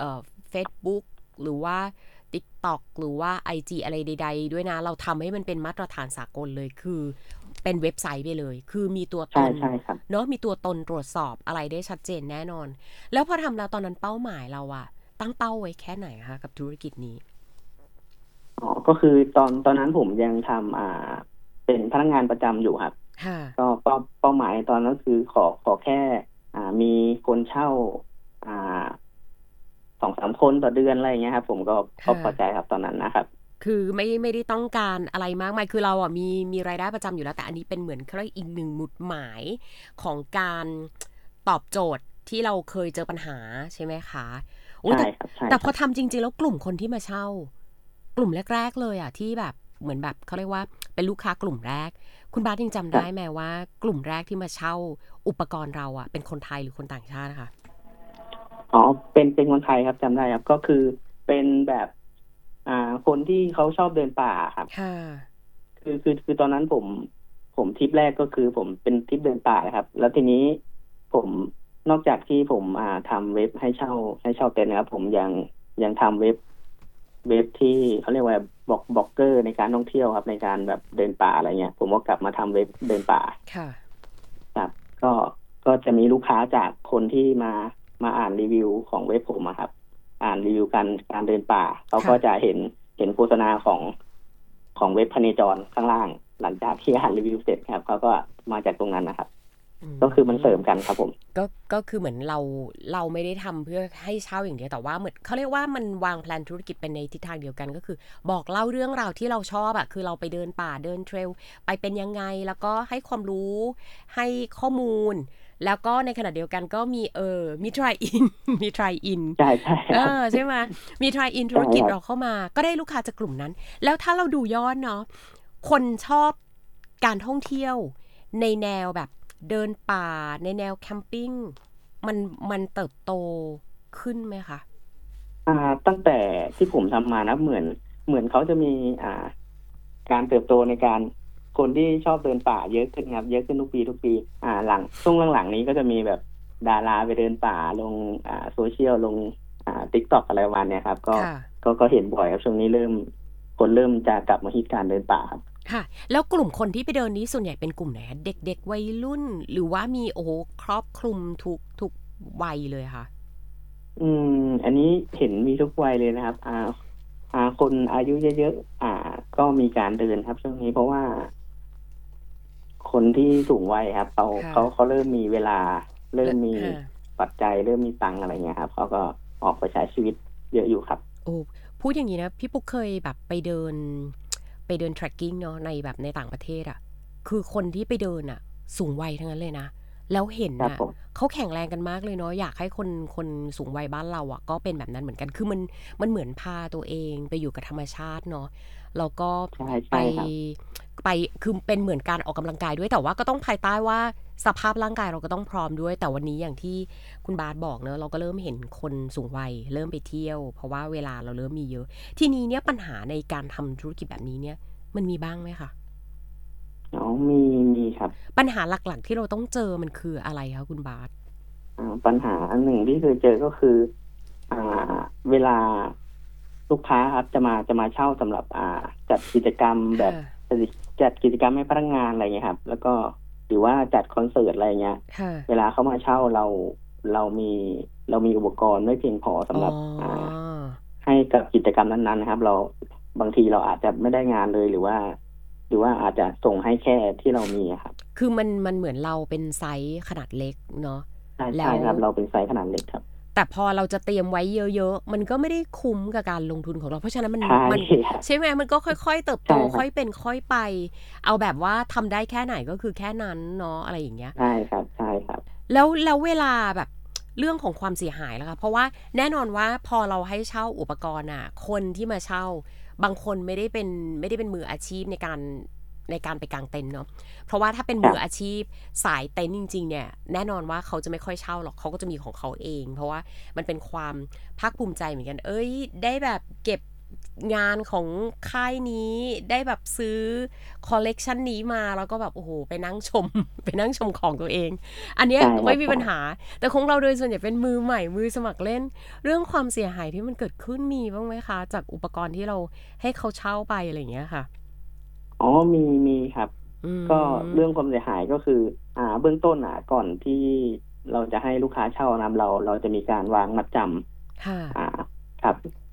Facebook หรือว่า TikTok หรือว่า IG อะไรใดๆด้วยนะเราทำให้มันเป็นมาตรฐานสากลเลยคือเป็นเว็บไซต์ไปเลยคือมีตัวตนเนาะมีตัวตนตรวจสอบอะไรได้ชัดเจนแน่นอนแล้วพอทำแล้วตอนนั้นเป้าหมายเราตั้งเป้าไว้แค่ไหนคะกับธุรกิจนี้
อ๋อก็คือตอนนั้นผมยังทำเป็นพนักงานประจำอยู่ครับก็เป้าหมายตอนนั้นคือขอแค่มีคนเช่า2-3 คนต่อเดือนอะไรเงี้ยครับผมก็พอใจครับตอนนั้นนะครับ
คือไม่ได้ต้องการอะไรมากมายคือเราอ่ะมีรายได้ประจำอยู่แล้วแต่อันนี้เป็นเหมือนแค่อีกหนึ่งหมุดหมายของการตอบโจทย์ที่เราเคยเจอปัญหาใช่ไหมคะ
ใช่ครับ
แต่พอทำจริงๆแล้วกลุ่มคนที่มาเช่ากลุ่มแรกๆเลยอ่ะที่แบบเหมือนแบบเขาเรียกว่าเป็นลูกค้ากลุ่มแรกคุณบาสยังจำได้ไหมว่ากลุ่มแรกที่มาเช่าอุปกรณ์เราอ่ะเป็นคนไทยหรือคนต่างชาตินะคะ
อ๋อเป็นคนไทยครับจำได้ครับก็คือเป็นแบบคนที่เขาชอบเดินป่าครับคือตอนนั้นผมทริปแรกก็คือผมเป็นทริปเดินป่าครับแล้วทีนี้ผมนอกจากที่ผมทำเว็บให้เช่าเต็นท์นะครับผมยังทำเว็บที่เขาเรียกว่าบล็อกเกอร์ในการท่องเที่ยวครับในการแบบเดินป่าอะไรเงี้ยผมก็กลับมาทำเว็บเดินป่าครับก็จะมีลูกค้าจากคนที่มาอ่านรีวิวของเว็บผมครับอ่านรีวิวการเดินป่าเขาก็จะเห็นโฆษณาของเว็บพเนจรข้างล่างหลังจากที่อ่านรีวิวเสร็จครับเขาก็มาจากตรงนั้นนะครับก็คือมันเสริมกันครับผม
ก็คือเหมือนเราไม่ได้ทำเพื่อให้เช่าอย่างเดียวแต่ว่าเหมือนเขาเรียกว่ามันวางแผนธุรกิจเป็นในทิศทางเดียวกันก็คือบอกเล่าเรื่องราวที่เราชอบคือเราไปเดินป่าเดินเทรลไปเป็นยังไงแล้วก็ให้ความรู้ให้ข้อมูลแล้วก็ในขณะเดียวกันก็มีtry in มีtry in
ใช่
ใช่ไหมมี try in ธุรกิจเราเข้ามาก็ได้ลูกค้าจากกลุ่มนั้นแล้วถ้าเราดูยอดเนาะคนชอบการท่องเที่ยวในแนวแบบเดินป่าในแนวแคมปิ้งมันเติบโตขึ้นไหมคะ
ตั้งแต่ที่ผมทำมานะเหมือนเขาจะมีการเติบโตในการคนที่ชอบเดินป่าเยอะขึ้นครับเยอะขึ้นทุกปีช่วงหลังๆนี้ก็จะมีแบบดาราไปเดินป่าลงโซเชียลลงTikTok อะไรประมาณเนี้ยครับก็เห็นบ่อยครับช่วงนี้คนเริ่มจะกลับมาฮิตการเดินป่าครับ
ค่ะแล้วกลุ่มคนที่ไปเดินนี้ส่วนใหญ่เป็นกลุ่มไหนเด็กๆวัยรุ่นหรือว่ามีครอบคลุมทุกวัยเลยค่ะ
อันนี้เห็นมีทุกวัยเลยนะครับคนอายุเยอะๆก็มีการเดินครับช่วงนี้เพราะว่าคนที่สูงวัยครับเขาเริ่มมีเวลาเริ่มมีปัจจัยเริ่มมีตังอะไรเงี้ยครับเขาก็ออกไปใช้ชีวิตเยอะอยู่ครับ
พูดอย่างนี้นะพี่ปุ๊กเคยแบบไปเดิน trekking เนาะในต่างประเทศคือคนที่ไปเดินสูงวัยทั้งนั้นเลยนะแล้วเห็นเขาแข็งแรงกันมากเลยเนาะอยากให้คนสูงวัยบ้านเราก็เป็นแบบนั้นเหมือนกันคือมันเหมือนพาตัวเองไปอยู่กับธรรมชาติเนาะแล้วก็ไปคือเป็นเหมือนการออกกำลังกายด้วยแต่ว่าก็ต้องภายใต้ว่าสภาพร่างกายเราก็ต้องพร้อมด้วยแต่วันนี้อย่างที่คุณบาสบอกเนอะเราก็เริ่มเห็นคนสูงวัยเริ่มไปเที่ยวเพราะว่าเวลาเราเริ่มมีเยอะทีนี้เนี่ยปัญหาในการทำธุรกิจแบบนี้เนี่ยมันมีบ้างไหมคะ
มีครับ
ปัญหาหลักๆที่เราต้องเจอมันคืออะไรคะคุณบาส
ปัญหาอันหนึ่งที่เคยเจอก็คือเวลาลูกค้าครับจะมาเช่าสำหรับจัดกิจกรรมแบบจัดกิจกรรมให้พนักงานอะไรเงี้ยครับแล้วก็หรือว่าจัดคอนเสิร์ตอะไรเงี้ยเวลาเขามาเช่าเรามีอุปกรณ์ไม่เพียงพอสำหรับให้กับกิจกรรมนั้นๆนะครับเราบางทีเราอาจจะไม่ได้งานเลยหรือว่าอาจจะส่งให้แค่ที่เรามีครับ
คือมันเหมือนเราเป็นไซส์ขนาดเล็กเนาะ
ใช่ครับเราเป็นไซส์ขนาดเล็กครับ
แต่พอเราจะเตรียมไว้เยอะๆมันก็ไม่ได้คุ้มกับการลงทุนของเราเพราะฉะนั้นมันใช่ไหมมันก็ค่อยๆเติบโตค่อยเป็นค่อยไปเอาแบบว่าทำได้แค่ไหนก็คือแค่นั้นเนาะอะไรอย่างเงี้ย
ใช่ครับ
แล้วเวลาแบบเรื่องของความเสียหายแล้วค่ะเพราะว่าแน่นอนว่าพอเราให้เช่าอุปกรณ์คนที่มาเช่าบางคนไม่ได้เป็นมืออาชีพในการไปกางเต็นท์เนาะเพราะว่าถ้าเป็นมืออาชีพสายเต็นท์จริงๆเนี่ยแน่นอนว่าเขาจะไม่ค่อยเช่าหรอกเขาก็จะมีของเขาเองเพราะว่ามันเป็นความภาคภูมิใจเหมือนกันได้แบบเก็บงานของค่ายนี้ได้แบบซื้อคอลเลกชันนี้มาแล้วก็แบบโอ้โหไปนั่งชมของตัวเองอันนี้ไม่มีปัญหาแต่ของเราโดยส่วนใหญ่เป็นมือใหม่มือสมัครเล่นเรื่องความเสียหายที่มันเกิดขึ้นมีบ้างไหมคะจากอุปกรณ์ที่เราให้เขาเช่าไปอะไรอย่างเงี้ยค่ะ
มีครับก็เรื่องความเสียหายก็คือเบื้องต้นก่อนที่เราจะให้ลูกค้าเช่านะเราจะมีการวางมัดจำครับ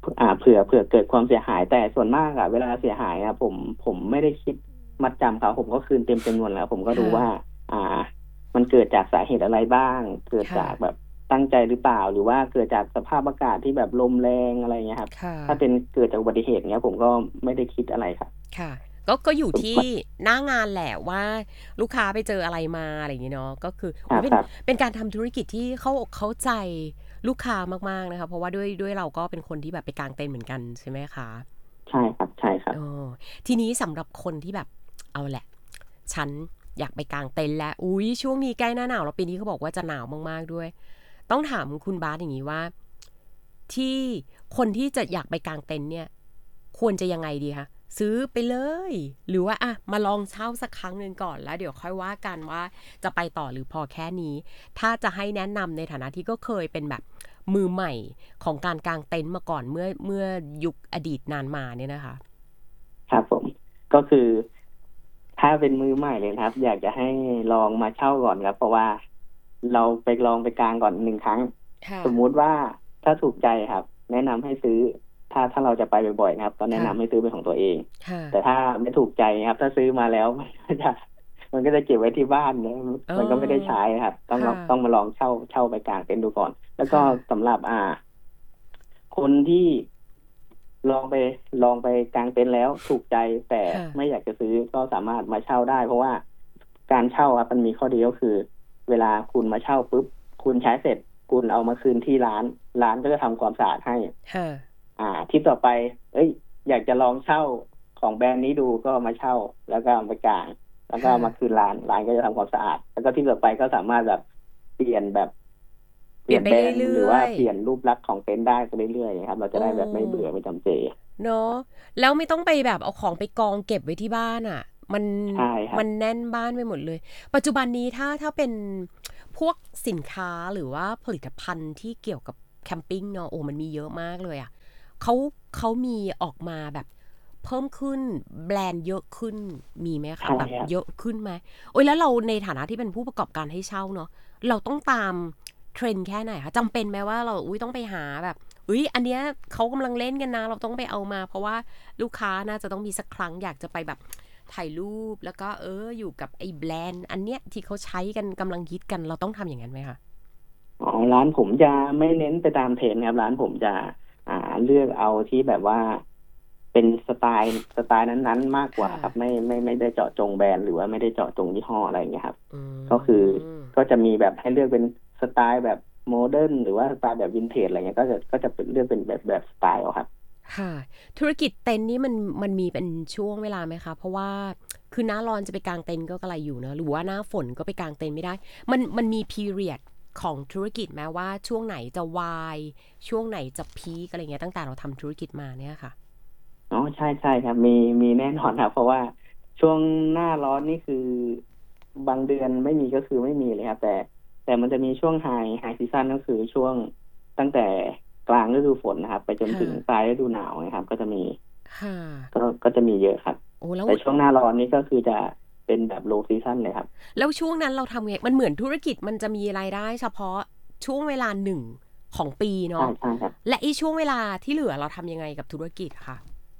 เผื่อเกิดความเสียหายแต่ส่วนมากเวลาเสียหายผมไม่ได้คิดมัดจำเขาผมก็คืนเต็มจำนวนแล้วผมก็ดูว่ามันเกิดจากสาเหตุอะไรบ้างเกิดจากแบบตั้งใจหรือเปล่าหรือว่าเกิดจากสภาพอากาศที่แบบลมแรงอะไรเงี้ยครับถ้าเป็นเกิดจากอุบัติเหตุเงี้ยผมก็ไม่ได้คิดอะไรครับ
ค่ะก็อยู่ที่หน้างานแหละว่าลูกค้าไปเจออะไรมาอะไรอย่างเงี้ยเนาะก็คือเป็นการทำธุรกิจที่เข้าใจลูกค้ามากๆนะคะเพราะว่าด้วยเราก็เป็นคนที่แบบไปกางเต็นท์เหมือนกันใช่ไหมคะ
ใช่ครับใช่ครับ
ทีนี้สำหรับคนที่แบบเอาแหละฉันอยากไปกางเต็นท์แล้วช่วงนี้ใกล้หน้าหนาวแล้วปีนี้เขาบอกว่าจะหนาวมากๆด้วยต้องถามคุณบาสอย่างนี้ว่าที่คนที่จะอยากไปกางเต็นท์เนี่ยควรจะยังไงดีคะซื้อไปเลยหรือว่ามาลองเช่าสักครั้งหนึ่งก่อนแล้วเดี๋ยวค่อยว่ากันว่าจะไปต่อหรือพอแค่นี้ถ้าจะให้แนะนำในฐานะที่ก็เคยเป็นแบบมือใหม่ของการกางเต็นท์มาก่อนเมื่อยุคอดีตนานมาเนี่ยนะคะ
ครับผมก็คือถ้าเป็นมือใหม่เลยครับอยากจะให้ลองมาเช่าก่อนครับเพราะว่าเราไปลองไปกางก่อน1 ครั้งสมมุติว่าถ้าถูกใจครับแนะนำให้ซื้อถ้าเราจะไปบ่อยๆนะครับก็แนะนำให้ซื้อเป็นของตัวเองแต่ถ้าไม่ถูกใจครับถ้าซื้อมาแล้วมันก็จะเก็บไว้ที่บ้านเนี่ยมันก็ไม่ได้ใช้ครับต้องมาลองเช่าไปกางเต็นท์ดูก่อนแล้วก็สำหรับคนที่ลองไปกางเต็นท์แล้วถูกใจแต่ไม่อยากจะซื้อก็สามารถมาเช่าได้เพราะว่าการเช่ามันมีข้อดีก็คือเวลาคุณมาเช่าปุ๊บคุณใช้เสร็จคุณเอามาคืนที่ร้านก็จะทำความสะอาดให้ที่ต่อไปอยากจะลองเช่าของแบรนด์นี้ดูก็มาเช่าแล้วก็เอาไปกางแล้วก็มาคืนร้านก็จะทำความสะอาดแล้วก็ที่ต่อไปก็สามารถแบบเปลี่ยนแบรนด์หรือว่าเปลี่ยนรูปลักษณ์ของเต็นท์ได้ไปเรื่อยๆครับเราจะได้แบบไม่เบื่อไม่จำเจ
เนาะแล้วไม่ต้องไปแบบเอาของไปกองเก็บไว้ที่บ้านมันแน่นบ้านไปหมดเลยปัจจุบันนี้ถ้าเป็นพวกสินค้าหรือว่าผลิตภัณฑ์ที่เกี่ยวกับแคมปิ้งเนาะมันมีเยอะมากเลยเขามีออกมาแบบเพิ่มขึ้นแบรนด์เยอะขึ้นมีไหมคะแบบเยอะขึ้นไหมแล้วเราในฐานะที่เป็นผู้ประกอบการให้เช่าเนาะเราต้องตามเทรนด์แค่ไหนคะจำเป็นไหมว่าเราต้องไปหาแบบอันเนี้ยเขากำลังเล่นกันนะเราต้องไปเอามาเพราะว่าลูกค้าน่าจะต้องมีสักครั้งอยากจะไปแบบถ่ายรูปแล้วก็อยู่กับไอ้แบรนด์อันเนี้ยที่เขาใช้กันกำลังฮิตกันเราต้องทำอย่างนั้นไหมคะ
ร้านผมจะไม่เน้นไปตามเทรนด์ครับร้านผมจะเลือกเอาที่แบบว่าเป็นสไตล์นั้นๆมากกว่าครับไม่ได้เจาะจงแบรนด์หรือว่าไม่ได้เจาะจงยี่ห้ออะไรอย่างเงี้ยครับก็คือก็จะมีแบบให้เลือกเป็นสไตล์แบบโมเดิร์นหรือว่าสไตล์แบบวินเทจอะไรเงี้ยก็จะเป็นเลือกเป็นแบบสไตล์ครับ
ค่ะธุรกิจเต็นท์นี้มันมีเป็นช่วงเวลาไหมคะเพราะว่าคือหน้าร้อนจะไปกางเต็นท์ก็กระไรอยู่นะหรือว่าหน้าฝนก็ไปกางเต็นท์ไม่ได้มันมี periodของธุรกิจแม้ว่าช่วงไหนจะวายช่วงไหนจะพีคอะไรเงี้ยตั้งแต่เราทำธุรกิจมาเนี่ยค่ะ
ใช่ครับมีแน่นอนครับเพราะว่าช่วงหน้าร้อนนี่คือบางเดือนไม่มีก็คือไม่มีเลยครับแต่มันจะมีช่วงไฮซีซั่นก็คือช่วงตั้งแต่กลางฤดูฝนนะครับไปจนถึงปลายฤดูหนาวนะครับก็จะมีก็จะมีเยอะครับแต่ช่วงหน้าร้อนนี่ก็คือจะเป็นแบบโลซีซั่นเลยครับ
แล้วช่วงนั้นเราทำไงมันเหมือนธุรกิจมันจะมีรายได้เฉพาะช่วงเวลาหนึ่งของปีเนาะและอีช่วงเวลาที่เหลือเราทำยังไงกับธุรกิจคะ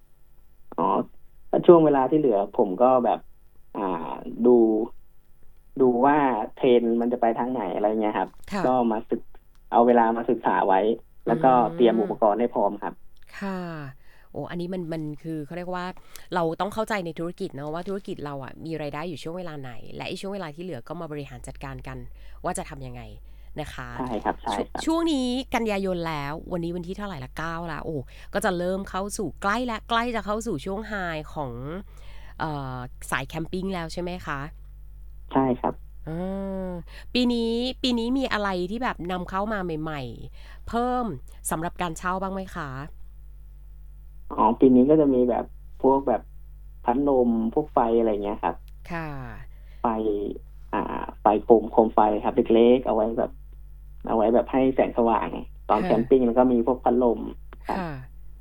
ช่วงเวลาที่เหลือผมก็แบบดูว่าเทรนมันจะไปทางไหนอะไรเงี้ยครับก็มาเอาเวลามาศึกษาไว้แล้วก็เตรียมอุปกรณ์ให้พร้อมครับ
ค่ะอันนี้มันคือเขาเรียกว่าเราต้องเข้าใจในธุรกิจนะว่าธุรกิจเรามีรายได้อยู่ช่วงเวลาไหนและไอ้ช่วงเวลาที่เหลือก็มาบริหารจัดการกันว่าจะทำยังไงนะคะ
ใช่ครับ
ช่วงนี้กันยายนแล้ววันนี้วันที่เท่าไหร่ละ9แล้วก็จะเริ่มเข้าสู่ใกล้จะเข้าสู่ช่วงไฮของสายแคมปิ้งแล้วใช่ไหมคะ
ใช่ครับ
ปีนี้มีอะไรที่แบบนำเข้ามาใหม่ๆเพิ่มสำหรับการเช่าบ้างไหมคะ
ปีนี้ก็จะมีแบบพวกแบบพัดลมพวกไฟอะไรเงี้ยครับ
ค่ะ
ไฟโคมไฟครับเล็กๆเอาไว้แบบให้แสงสว่างตอนแคมปิ้งแล้วก็มีพวกพัดลม
ค่ะ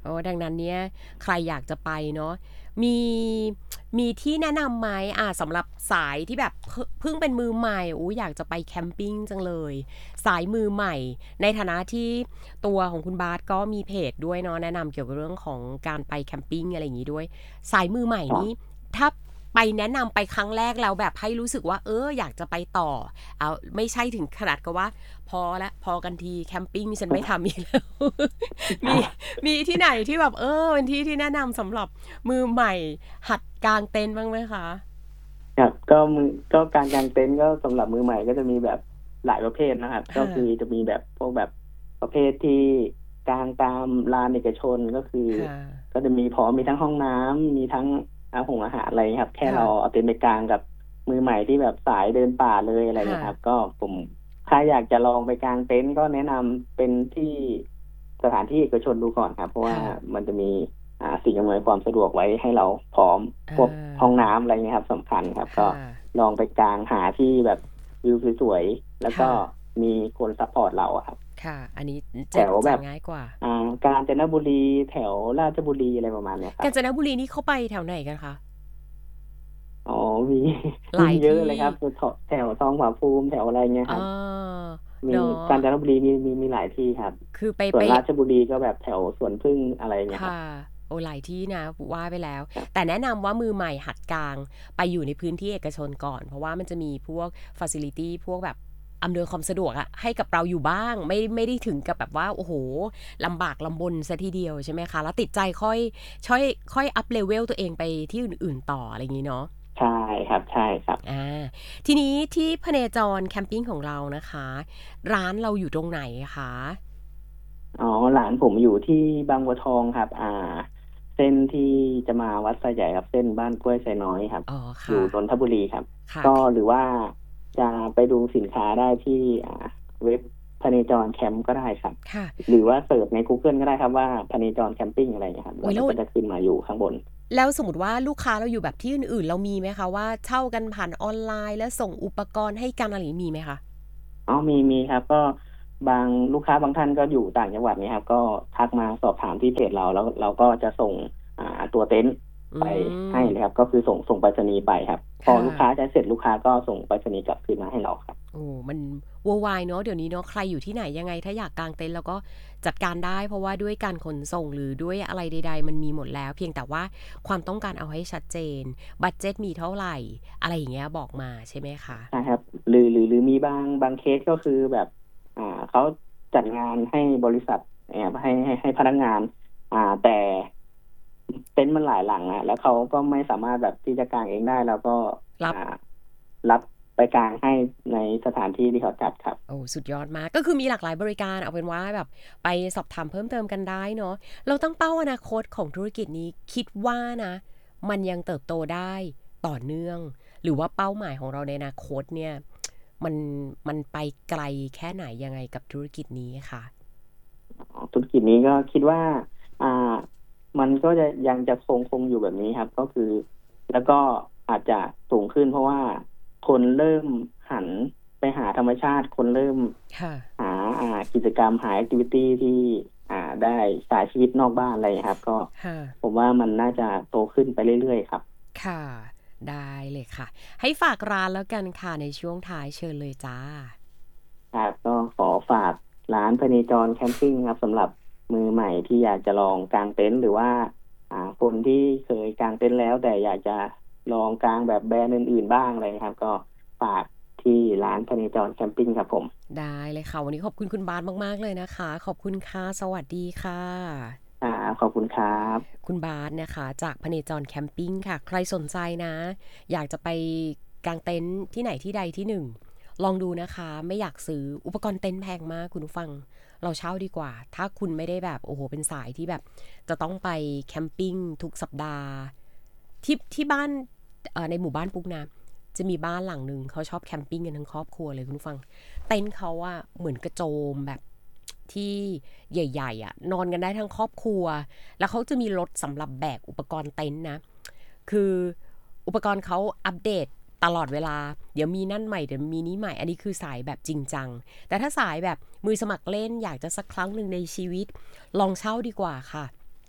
ดังนั้นเนี่ยใครอยากจะไปเนาะมีที่แนะนำไหมสำหรับสายที่แบบเพิ่งเป็นมือใหม่อยากจะไปแคมปิ้งจังเลยสายมือใหม่ในฐานะที่ตัวของคุณบาสก็มีเพจด้วยเนาะแนะนำเกี่ยวกับเรื่องของการไปแคมปิ้งอะไรอย่างนี้ด้วยสายมือใหม่นี้ถ้าไปแนะนำไปครั้งแรกแล้วแบบให้รู้สึกว่าอยากจะไปต่อไม่ใช่ถึงขนาดกับว่าพอกันทีแคมปิ้งฉันไม่ทำอีกแล้ว มีที่ไหนที่แบบเป็นที่แนะนำสำหรับมือใหม่หัดกางเต็นท์บ้างไหมคะ
ครับก็การกางเต็นท์ก็สำหรับมือใหม่ก็จะมีแบบหลายประเภทนะครับก็คือจะมีแบบพวกแบบประเภทที่กางตามลานเอกชนก็คือก็จะมีมีทั้งห้องน้ำมีทั้งอาหารอะไรครับแค่เราเอาเต็นท์ไปกางกับมือใหม่ที่แบบสายเดินป่าเลยอะไรนะครับก็ผมถ้าอยากจะลองไปกางเต็นท์ก็แนะนำเป็นที่สถานที่เอกชนดูก่อนครับเพราะว่ามันจะมีสิ่งอำนวยความสะดวกไว้ให้เราพร้อมพวกห้องน้ำอะไรเงี้ยครับสำคัญครับก็ลองไปกางหาที่แบบวิวสวยๆแล้วก็มีคนซัพพอร์ตเราครับค่ะอันนี้แถวแบบง่ายกว่ากาญจนบุรีแถวราชบุรีอะไรประมาณนี้ครับ
กาญจนบุรีนี่เข้าไปแถวไหนกันคะ
มีหลายเยอะเลยครับแถวทองผาภูมิแถวอะไรเงี้ยครับมีกาญจนบุรีมีหลายที่ครับ
คือไป
ราชบุรีก็แบบแถวสวนพึ่งอะไรเงี้ย
ค่ะหลายที่นะว่าไปแล้วแต่แนะนำว่ามือใหม่หัดกางไปอยู่ในพื้นที่เอกชนก่อนเพราะว่ามันจะมีพวก facility พวกแบบอำนวยความสะดวกให้กับเราอยู่บ้างไม่ได้ถึงกับแบบว่าโอ้โหลำบากลำบนซะทีเดียวใช่ไหมคะแล้วติดใจค่อยอัพเลเวลตัวเองไปที่อื่นๆต่ออะไรอย่างนี้เนาะ
ใช่ครับใช่ครับ
ทีนี้ที่พเนจรแคมปิ้งของเรานะคะร้านเราอยู่ตรงไหนคะ
ร้านผมอยู่ที่บางบัวทองครับเส้นที่จะมาวัดไซใหญ่ครับเส้นบ้านกล้วยไซน้อยครับอยู่นนทบุรีครับก็หรือว่าจะไปดูสินค้าได้ที่เว็บพเนจรแคมป์ก็ได้ครับหรือว่าเสิร์ชใน Google ก็ได้ครับว่าพเนจรแคมปิ้งอะไรครับแล้วก็จะขึ้นมาอยู่ข้างบน
แล้วสมมติว่าลูกค้าเราอยู่แบบที่อื่นๆเรามีไหมคะว่าเช่ากันผ่านออนไลน์แล้วส่งอุปกรณ์ให้กันอะไรมีไหมคะ
มีครับก็บางลูกค้าบางท่านก็อยู่ต่างจังหวัดนี่ครับก็ทักมาสอบถามที่เพจเราแล้วเราก็จะส่งตัวเต็นท์ไปให้เลยครับก็คือส่งไปรษณีย์ไปครับพอลูกค้าใช้เสร็จลูกค้าก็ส่งไปรษณีย์กลับคืนมาให้เราครับ
มันวัววายเนาะเดี๋ยวนี้เนาะใครอยู่ที่ไหนยังไงถ้าอยากกางเต็นท์เราก็จัดการได้เพราะว่าด้วยการขนส่งหรือด้วยอะไรใดๆมันมีหมดแล้วเพียงแต่ว่าความต้องการเอาให้ชัดเจนบัดเจ็ตมีเท่าไหร่อะไรอย่างเงี้ยบอกมาใช่ไหมคะ
ใช่ครับหรือมีบางเคสก็คือแบบเขาจัดงานให้บริษัทให้พนักงานแต่เต็นท์มันหลายหลังแล้วเขาก็ไม่สามารถแบบที่จะกางเองได้แล้วก็รับไปกางให้ในสถานที่ที่เขาจัดครับ
สุดยอดมากก็คือมีหลากหลายบริการเอาเป็นว่าแบบไปสอบถามเพิ่มเติมกันได้เนาะเราตั้งเป้าอนาคตของธุรกิจนี้คิดว่านะมันยังเติบโตได้ต่อเนื่องหรือว่าเป้าหมายของเราในอนาคตเนี่ยมันไปไกลแค่ไหนยังไงกับธุรกิจนี้คะ
ธุรกิจนี้ก็คิดว่ามันก็ยังจะคงอยู่แบบนี้ครับก็คือแล้วก็อาจจะสูงขึ้นเพราะว่าคนเริ่มหันไปหาธรรมชาติคนเริ่มหากิจกรรมหาแอคทิวิตี้ที่ได้สายชีวิตนอกบ้านอะไรครับก็ผมว่ามันน่าจะโตขึ้นไปเรื่อยๆครับ
ค่ะได้เลยค่ะให้ฝากร้านแล้วกันค่ะในช่วงท้ายเชิญเลยจ้า
ครับก็ขอฝากร้านพเนจรแคมปิ้งครับสำหรับมือใหม่ที่อยากจะลองกางเต็นท์หรือว่าคนที่เคยกางเต็นท์แล้วแต่อยากจะลองกางแบบแบรนด์อื่นๆบ้างอะไรครับก็ฝากที่ร้านพเนจรแคมปิ้งครับผม
ได้เลยค่ะวันนี้ขอบคุณคุณบาสมากๆเลยนะคะขอบคุณค่ะสวัสดีค่ะ
ขอบคุณครับ
คุณบาสนะคะจากพเนจรแคมปิ้งค่ะใครสนใจนะอยากจะไปกางเต็นท์ที่ไหนที่ใดที่หนึ่งลองดูนะคะไม่อยากซื้ออุปกรณ์เต็นท์แพงมากคุณผู้ฟังเราเช่าดีกว่าถ้าคุณไม่ได้แบบโอ้โหเป็นสายที่แบบจะต้องไปแคมปิ้งทุกสัปดาห์ที่บ้านในหมู่บ้านปุ๊กนะจะมีบ้านหลังนึงเขาชอบแคมปิ้งกันทั้งครอบครัวเลยคุณผู้ฟังเต็นท์เขาอะเหมือนกระโจมแบบที่ใหญ่ๆอะนอนกันได้ทั้งครอบครัวแล้วเขาจะมีรถสำหรับแบกอุปกรณ์เต็นท์นะคืออุปกรณ์เขาอัปเดตตลอดเวลาเดี๋ยวมีนั่นใหม่เดี๋ยวมีนี้ใหม่อันนี้คือสายแบบจริงจังแต่ถ้าสายแบบมือสมัครเล่นอยากจะสักครั้งหนึ่งในชีวิตลองเช่าดีกว่าค่ะ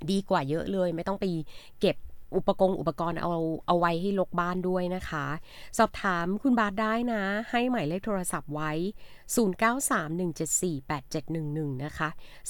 ดีกว่าเยอะเลยไม่ต้องไปเก็บอุปกรณ์เอาไว้ให้รกบ้านด้วยนะคะสอบถามคุณบาสได้นะให้หมายเลขโทรศัพท์ไว้0931748711นะคะ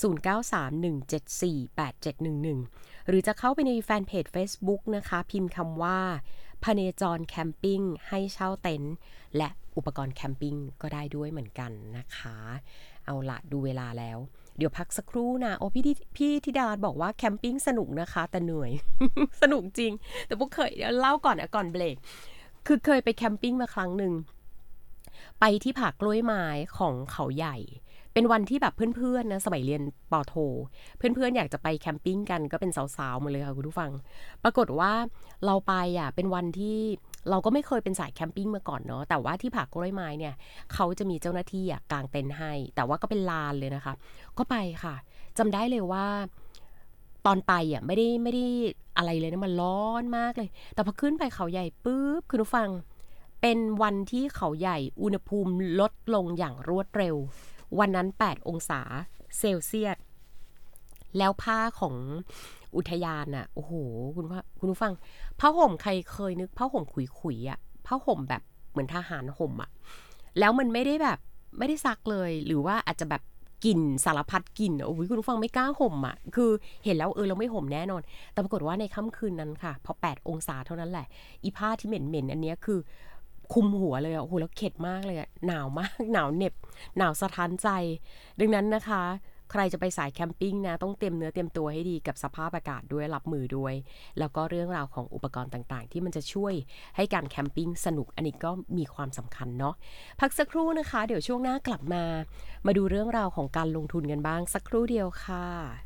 0931748711หรือจะเข้าไปในแฟนเพจ Facebook นะคะพิมพ์คำว่าพเนจรแคมปิ้งให้เช่าเต็นท์และอุปกรณ์แคมปิ้งก็ได้ด้วยเหมือนกันนะคะเอาละดูเวลาแล้วเดี๋ยวพักสักครู่นะโอ้พี่ธิดาบอกว่าแคมปิ้งสนุกนะคะแต่เหนื่อย สนุกจริงแต่พวกเคยเล่าก่อนเบรกคือเคยไปแคมปิ้งมาครั้งหนึ่งไปที่ผากล้วยไม้ของเขาใหญ่เป็นวันที่แบบเพื่อนๆนะสมัยเรียนป.โทเพื่อนๆอยากจะไปแคมปิ้งกันก็เป็นสาวๆหมดเลยค่ะคุณผู้ฟังปรากฏว่าเราไปเป็นวันที่เราก็ไม่เคยเป็นสายแคมปิ้งมาก่อนเนาะแต่ว่าที่ผากล้วยไม้เนี่ยเขาจะมีเจ้าหน้าที่กางเต็นท์ให้แต่ว่าก็เป็นลานเลยนะคะก็ไปค่ะจำได้เลยว่าตอนไปไม่ได้อะไรเลยนะมันร้อนมากเลยแต่พอขึ้นไปเขาใหญ่ปุ๊บคุณผู้ฟังเป็นวันที่เขาใหญ่อุณหภูมิลดลงอย่างรวดเร็ววันนั้น8องศาเซลเซียสแล้วผ้าของอุทยานโอ้โหคุณผู้ฟังผ้าห่มใครเคยนึกผ้าห่มขุยๆผ้าห่มแบบเหมือนทหารห่มแล้วมันไม่ได้ซักเลยหรือว่าอาจจะแบบกลิ่นสารพัดกลิ่นโอ้ยคุณผู้ฟังไม่กล้าห่มคือเห็นแล้วเราไม่ห่มแน่นอนแต่ปรากฏว่าในค่ำคืนนั้นค่ะพอ8องศาเท่านั้นแหละอีผ้าที่เหม็นๆอันนี้คือคุมหัวเลยโอ้โหแล้วเข็ดมากเลยหนาวมากหนาวเหน็บหนาวสะท้านใจดังนั้นนะคะใครจะไปสายแคมปิ้งนะต้องเตรียมเนื้อเตรียมตัวให้ดีกับสภาพอากาศด้วยรับมือด้วยแล้วก็เรื่องราวของอุปกรณ์ต่างๆที่มันจะช่วยให้การแคมปิ้งสนุกอันนี้ก็มีความสำคัญเนาะพักสักครู่นะคะเดี๋ยวช่วงหน้ากลับมาดูเรื่องราวของการลงทุนกันบ้างสักครู่เดียวค่ะ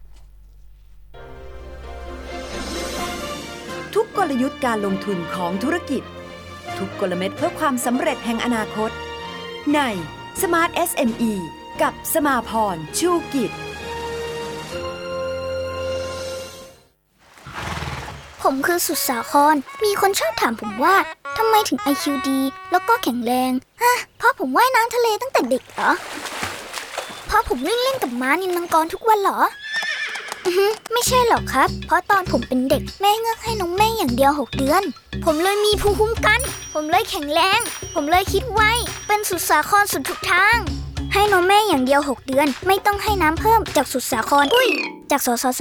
ทุกกลยุทธ์การลงทุนของธุรกิจทุกกลเม็ดเพื่อความสำเร็จแห่งอนาคตใน Smart SME กับสมาพรชูกิจ
ผมคือสุดสาครมีคนชอบถามผมว่าทำไมถึง IQ ดีแล้วก็แข็งแรงเพราะผมว่ายน้ำทะเลตั้งแต่เด็กเหรอเพราะผมวิ่งเล่นกับม้านิลมังกรทุกวันเหรอไม่ใช่หรอกครับเพราะตอนผมเป็นเด็กแม่เงือกให้นมแม่อย่างเดียว6 เดือนผมเลยมีภูมิคุ้มกันผมเลยแข็งแรงผมเลยคิดไวเป็นสุดสาครสุดทุกทางให้นมแม่อย่างเดียว6 เดือนไม่ต้องให้น้ำเพิ่มจากสุดสาครจากสสส.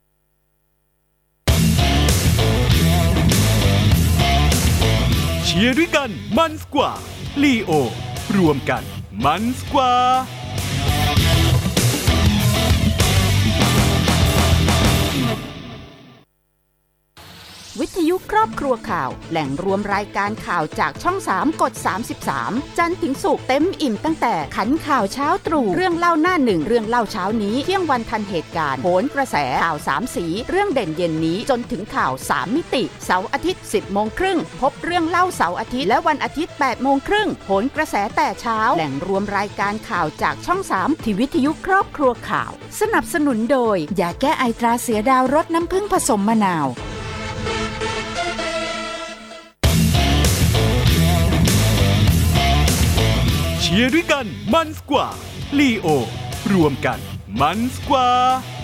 เชียร์ด้วยกันมันกว่าลีโอรวมกันมันกว่า
วิทยุครอบครัวข่าวแหล่งรวมรายการข่าวจากช่อง3กด33จันทร์ถึงศุกร์เต็มอิ่มตั้งแต่ขันข่าวเช้าตรู่เรื่องเล่าหน้าหนึ่งเรื่องเล่าเช้านี้เที่ยงวันทันเหตุการณ์โหนกระแสข่าว3สีเรื่องเด่นเย็นนี้จนถึงข่าว3มิติเสาร์อาทิตย์ 10:30 น.พบเรื่องเล่าเสาร์อาทิตย์และวันอาทิตย์ 8:30 น.โหนกระแสแต่เช้าแหล่งรวมรายการข่าวจากช่อง3ที่วิทยุครอบครัวข่าวสนับสนุนโดยยาแก้ไอตราเสือดาวรสน้ำผึ้งผสมมะนาว
เชียร์ด้วยกันมันกว่าลีโอรวมกันมันกว่า